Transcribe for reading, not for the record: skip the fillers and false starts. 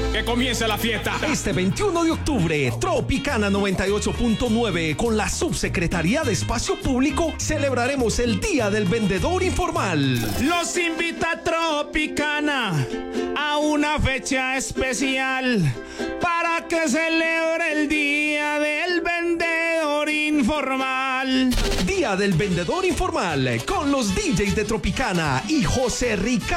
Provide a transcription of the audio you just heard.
que comience la fiesta. Este 21 de octubre, Tropicana 98.9 con la Subsecretaría de Espacio Público celebraremos el Día del Vendedor Informal. Los invita Tropicana a una fecha especial para que celebre el Día del Vendedor Informal. Día del Vendedor Informal con los DJs de Tropicana y José Ricardo